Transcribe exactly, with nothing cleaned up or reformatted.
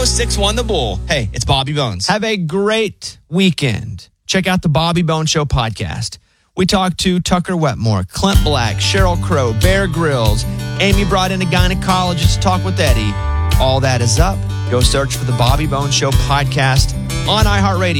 oh six one The Bull. Hey, it's Bobby Bones. Have a great weekend. Check out the Bobby Bones Show podcast. We talked to Tucker Wetmore, Clint Black, Sheryl Crow, Bear Grylls. Amy brought in a gynecologist to talk with Eddie. All that is up. Go search for the Bobby Bones Show podcast on iHeartRadio.